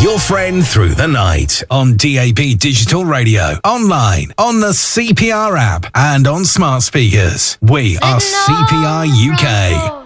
Your friend through the night on DAB Digital Radio, online, on the CPR app, and on smart speakers. We are CPR UK.